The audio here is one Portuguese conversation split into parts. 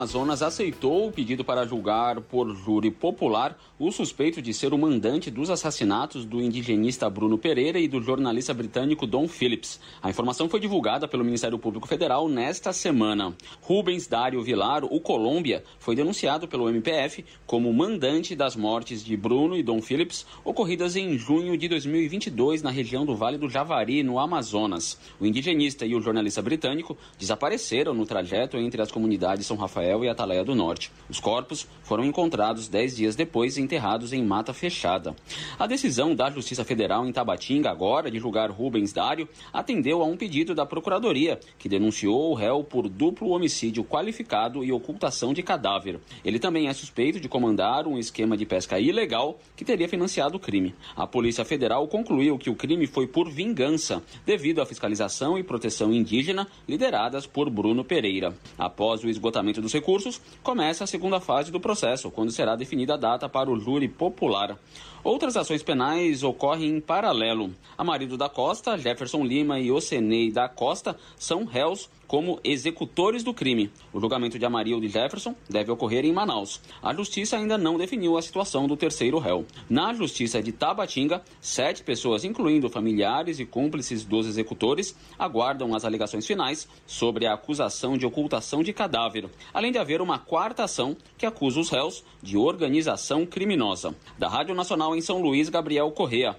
Amazonas aceitou o pedido para julgar por júri popular o suspeito de ser o mandante dos assassinatos do indigenista Bruno Pereira e do jornalista britânico Dom Phillips. A informação foi divulgada pelo Ministério Público Federal nesta semana. Rubens Dário Vilar, o Colômbia, foi denunciado pelo MPF como mandante das mortes de Bruno e Dom Phillips, ocorridas em junho de 2022 na região do Vale do Javari, no Amazonas. O indigenista e o jornalista britânico desapareceram no trajeto entre as comunidades São Rafael e Atalaia do Norte. Os corpos foram encontrados 10 dias depois, enterrados em mata fechada. A decisão da Justiça Federal em Tabatinga, agora, de julgar Rubens Dário, atendeu a um pedido da Procuradoria, que denunciou o réu por duplo homicídio qualificado e ocultação de cadáver. Ele também é suspeito de comandar um esquema de pesca ilegal que teria financiado o crime. A Polícia Federal concluiu que o crime foi por vingança, devido à fiscalização e proteção indígena lideradas por Bruno Pereira. Após o esgotamento dos recursos, começa a segunda fase do processo, quando será definida a data para o júri popular. Outras ações penais ocorrem em paralelo. Amarildo da Costa, Jefferson Lima e Ocenei da Costa são réus como executores do crime. O julgamento de Amarildo e Jefferson deve ocorrer em Manaus. A Justiça ainda não definiu a situação do terceiro réu. Na Justiça de Tabatinga, 7 pessoas, incluindo familiares e cúmplices dos executores, aguardam as alegações finais sobre a acusação de ocultação de cadáver, além de haver uma quarta ação que acusa os réus de organização criminosa. Da Rádio Nacional em São Luís, Gabriel Correa.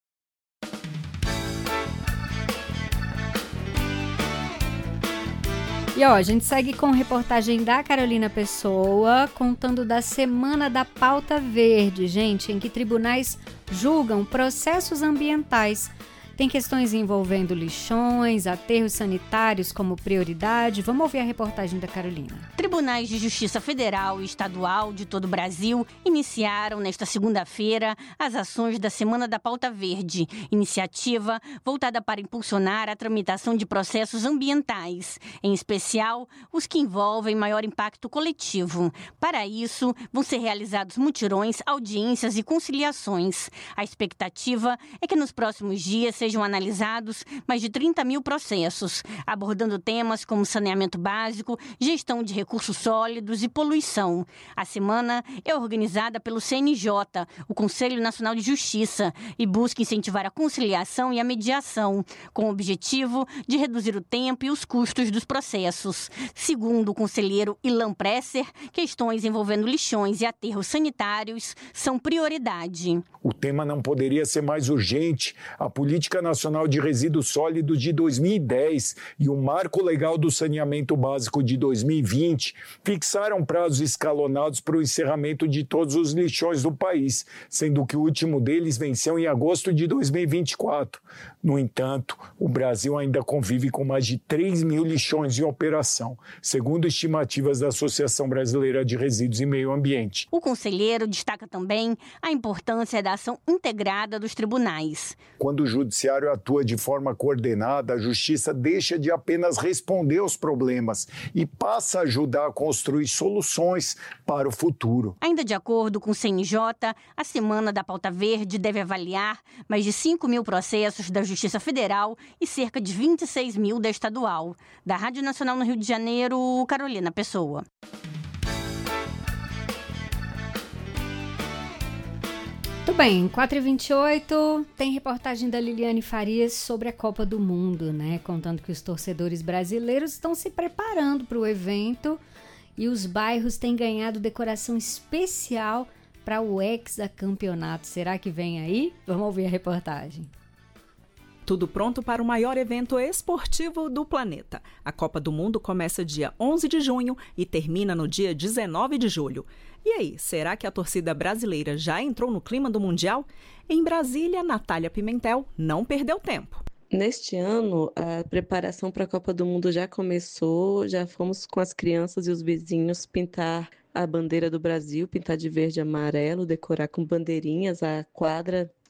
E a gente segue com reportagem da Carolina Pessoa, contando da Semana da Pauta Verde, gente, em que tribunais julgam processos ambientais. Tem questões envolvendo lixões, aterros sanitários como prioridade. Vamos ouvir a reportagem da Carolina. Tribunais de Justiça Federal e Estadual de todo o Brasil iniciaram nesta segunda-feira as ações da Semana da Pauta Verde, iniciativa voltada para impulsionar a tramitação de processos ambientais, em especial os que envolvem maior impacto coletivo. Para isso, vão ser realizados mutirões, audiências e conciliações. A expectativa é que nos próximos dias sejam analisados mais de 30 mil processos, abordando temas como saneamento básico, gestão de recursos sólidos e poluição. A semana é organizada pelo CNJ, o Conselho Nacional de Justiça, e busca incentivar a conciliação e a mediação, com o objetivo de reduzir o tempo e os custos dos processos. Segundo o conselheiro Ilan Presser, questões envolvendo lixões e aterros sanitários são prioridade. O tema não poderia ser mais urgente. A Política Nacional de Resíduos Sólidos de 2010 e o Marco Legal do Saneamento Básico de 2020 fixaram prazos escalonados para o encerramento de todos os lixões do país, sendo que o último deles venceu em agosto de 2024. No entanto, o Brasil ainda convive com mais de 3 mil lixões em operação, segundo estimativas da Associação Brasileira de Resíduos e Meio Ambiente. O conselheiro destaca também a importância da ação integrada dos tribunais. Quando o judiciário atua de forma coordenada, a justiça deixa de apenas responder aos problemas e passa a ajudar a construir soluções para o futuro. Ainda de acordo com o CNJ, a Semana da Pauta Verde deve avaliar mais de 5 mil processos da Justiça Federal e cerca de 26 mil da estadual. Da Rádio Nacional no Rio de Janeiro, Carolina Pessoa. Tudo bem, 4h28, tem reportagem da Liliane Farias sobre a Copa do Mundo, né? Contando que os torcedores brasileiros estão se preparando para o evento e os bairros têm ganhado decoração especial para o hexacampeonato. Será que vem aí? Vamos ouvir a reportagem. Tudo pronto para o maior evento esportivo do planeta. A Copa do Mundo começa dia 11 de junho e termina no dia 19 de julho. E aí, será que a torcida brasileira já entrou no clima do Mundial? Em Brasília, Natália Pimentel não perdeu tempo. Neste ano, a preparação para a Copa do Mundo já começou, já fomos com as crianças e os vizinhos pintar a bandeira do Brasil, pintar de verde e amarelo, decorar com bandeirinhas a quadra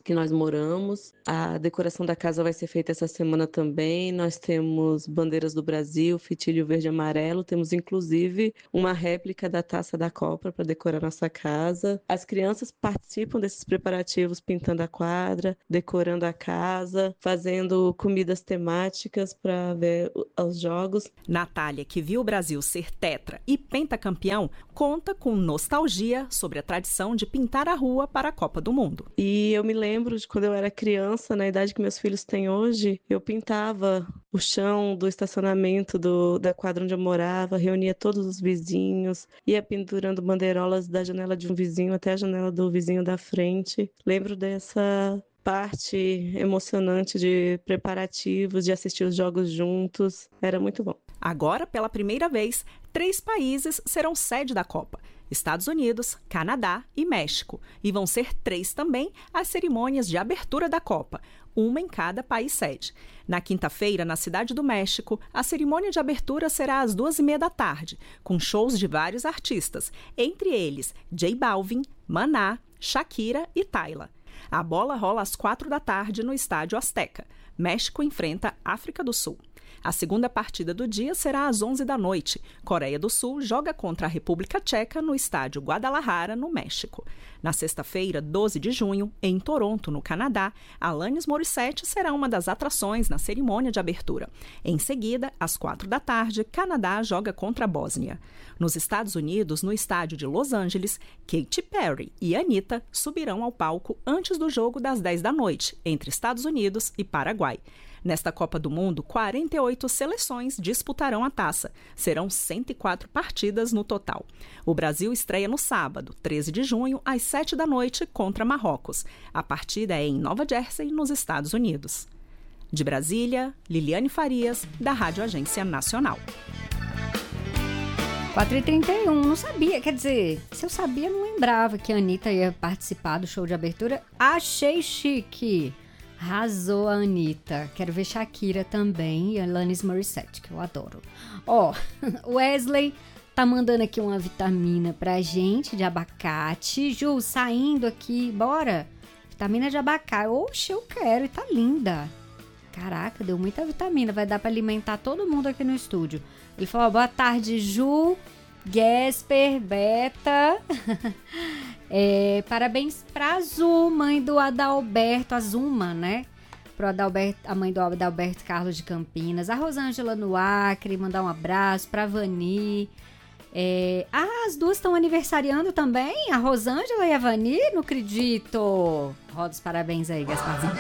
que nós moramos. A decoração da casa vai ser feita essa semana também. Nós temos bandeiras do Brasil, fitilho verde e amarelo. Temos, inclusive, uma réplica da taça da Copa para decorar nossa casa. As crianças participam desses preparativos, pintando a quadra, decorando a casa, fazendo comidas temáticas para ver os jogos. Natália, que viu o Brasil ser tetra e pentacampeão, conta com nostalgia sobre a tradição de pintar a rua para a Copa do Mundo. E eu me lembro de quando eu era criança, na idade que meus filhos têm hoje, eu pintava o chão do estacionamento da quadra onde eu morava, reunia todos os vizinhos, ia pendurando bandeirolas da janela de um vizinho até a janela do vizinho da frente. Lembro dessa parte emocionante de preparativos, de assistir os jogos juntos. Era muito bom. Agora, pela primeira vez, 3 países serão sede da Copa: Estados Unidos, Canadá e México. E vão ser 3 também as cerimônias de abertura da Copa, uma em cada país sede. Na quinta-feira, na Cidade do México, a cerimônia de abertura será às 2h30 da tarde, com shows de vários artistas, entre eles J Balvin, Maná, Shakira e Tyla. A bola rola às 4 da tarde no Estádio Azteca. México enfrenta África do Sul. A segunda partida do dia será às 11 da noite. Coreia do Sul joga contra a República Tcheca no estádio Guadalajara, no México. Na sexta-feira, 12 de junho, em Toronto, no Canadá, Alanis Morissette será uma das atrações na cerimônia de abertura. Em seguida, às 4 da tarde, Canadá joga contra a Bósnia. Nos Estados Unidos, no estádio de Los Angeles, Katy Perry e Anitta subirão ao palco antes do jogo das 10 da noite, entre Estados Unidos e Paraguai. Nesta Copa do Mundo, 48 seleções disputarão a taça. Serão 104 partidas no total. O Brasil estreia no sábado, 13 de junho, às 7 da noite, contra Marrocos. A partida é em Nova Jersey, nos Estados Unidos. De Brasília, Liliane Farias, da Rádio Agência Nacional. 4h31, não sabia, quer dizer, se eu sabia, não lembrava que a Anitta ia participar do show de abertura. Achei chique. Arrasou a Anitta. Quero ver Shakira também e Alanis Morissette, que eu adoro. Ó, Wesley tá mandando aqui uma vitamina pra gente de abacate. Ju, saindo aqui, bora? Vitamina de abacate. Oxe, eu quero e tá linda. Caraca, deu muita vitamina. Vai dar pra alimentar todo mundo aqui no estúdio. Ele falou, boa tarde, Ju, Gasper, Beta. Parabéns pra Azul, mãe do Adalberto, Azuma, né? Pro Adalberto, a mãe do Adalberto Carlos de Campinas. A Rosângela no Acre, mandar um abraço pra Vani. As duas estão aniversariando também, a Rosângela e a Vani, não acredito. Roda os parabéns aí, Gasparzinho.